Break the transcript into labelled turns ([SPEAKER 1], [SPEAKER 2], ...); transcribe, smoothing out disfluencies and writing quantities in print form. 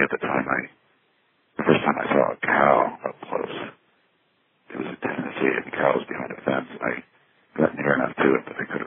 [SPEAKER 1] at the time the first time I saw a cow up close, it was in Tennessee, and the cow was behind a fence, and I got near enough to it that I could